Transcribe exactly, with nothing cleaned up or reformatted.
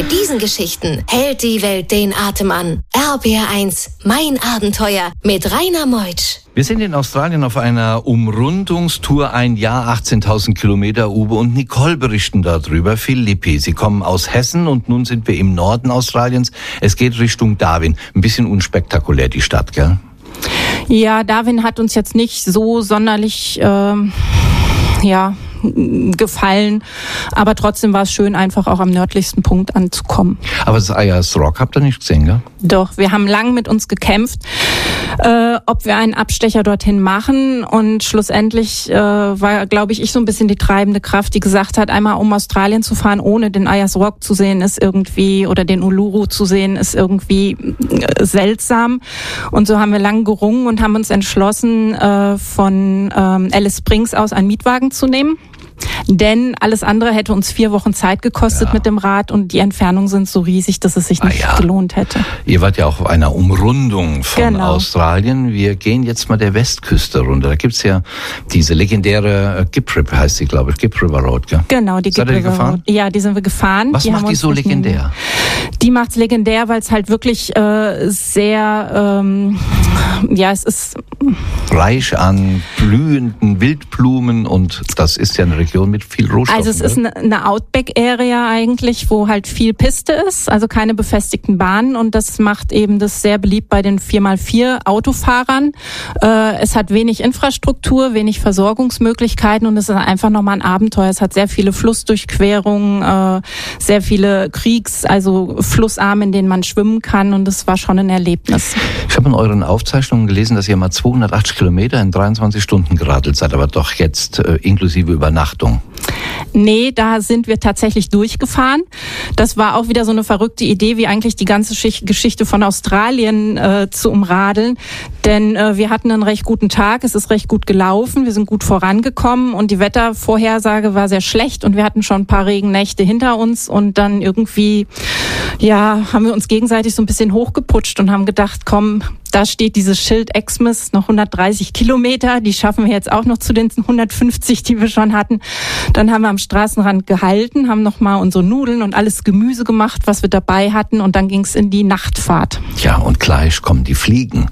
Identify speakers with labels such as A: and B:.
A: Bei diesen Geschichten hält die Welt den Atem an. R B R eins, mein Abenteuer mit Rainer Meutsch.
B: Wir sind in Australien auf einer Umrundungstour, ein Jahr, achtzehntausend Kilometer, Uwe und Nicole berichten darüber. Philippi, sie kommen aus Hessen und nun sind wir im Norden Australiens. Es geht Richtung Darwin. Ein bisschen unspektakulär die Stadt, gell?
C: Ja, Darwin hat uns jetzt nicht so sonderlich, ähm, ja... gefallen, aber trotzdem war es schön, einfach auch am nördlichsten Punkt anzukommen.
B: Aber das Ayers Rock habt ihr nicht gesehen, gell?
C: Doch, wir haben lang mit uns gekämpft, äh, ob wir einen Abstecher dorthin machen, und schlussendlich äh, war, glaube ich, ich so ein bisschen die treibende Kraft, die gesagt hat, einmal um Australien zu fahren, ohne den Ayers Rock zu sehen, ist irgendwie, oder den Uluru zu sehen, ist irgendwie äh, seltsam. Und so haben wir lang gerungen und haben uns entschlossen, äh, von ähm, Alice Springs aus einen Mietwagen zu nehmen. Denn alles andere hätte uns vier Wochen Zeit gekostet ja. mit dem Rad, und die Entfernungen sind so riesig, dass es sich nicht ah, ja. gelohnt hätte.
B: Ihr wart ja auch auf einer Umrundung von
C: genau.
B: Australien. Wir gehen jetzt mal der Westküste runter. Da gibt's ja diese legendäre Gipp-Rip, heißt sie, glaube ich, Gipp River Road, gell?
C: Genau, die Gipp River Road. Ja, die sind wir gefahren.
B: Was
C: die
B: macht die so legendär?
C: Die macht's legendär, weil es halt wirklich äh, sehr, ähm, ja, es ist
B: reich an blühenden Wildblumen, und das ist ja eine Region mit viel Rohstoffen.
C: Also es ist eine, eine Outback-Area eigentlich, wo halt viel Piste ist, also keine befestigten Bahnen, und das macht eben das sehr beliebt bei den vier mal vier Autofahrern. Äh, es hat wenig Infrastruktur, wenig Versorgungsmöglichkeiten, und es ist einfach nochmal ein Abenteuer. Es hat sehr viele Flussdurchquerungen, äh, sehr viele Kriegs-, also Flussarme, in denen man schwimmen kann, und das war schon ein Erlebnis.
B: Ich habe in euren Aufzeichnungen gelesen, dass ihr mal zweihundertachtzig Kilometer in dreiundzwanzig Stunden geradelt seid, aber doch jetzt äh, inklusive Übernachtung.
C: Nee, da sind wir tatsächlich durchgefahren. Das war auch wieder so eine verrückte Idee, wie eigentlich die ganze Geschichte von Australien äh, zu umradeln. Denn äh, wir hatten einen recht guten Tag, es ist recht gut gelaufen, wir sind gut vorangekommen, und die Wettervorhersage war sehr schlecht, und wir hatten schon ein paar Regennächte hinter uns, und dann irgendwie, ja, haben wir uns gegenseitig so ein bisschen hochgeputscht und haben gedacht, komm, da steht dieses Schild Xmas, noch hundertdreißig Kilometer, die schaffen wir jetzt auch noch zu den hundertfünfzig, die wir schon hatten. Dann haben wir am Straßenrand gehalten, haben nochmal unsere Nudeln und alles Gemüse gemacht, was wir dabei hatten, und dann ging es in die Nachtfahrt.
B: Ja, und gleich kommen die Fliegen.